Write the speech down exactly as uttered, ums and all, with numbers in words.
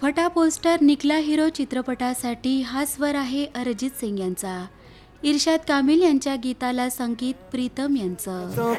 फटा पोस्टर निकला हिरो चित्रपटासाठी हा स्वर आहे अरिजित सिंग यांचा. इर्शाद कामिल यांच्या गीताला संगीत प्रीतम यांचं.